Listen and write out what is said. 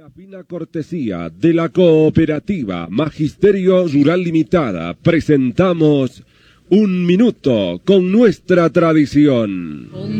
la fina cortesía de la cooperativa Magisterio Rural Limitada, presentamos Un Minuto con nuestra tradición.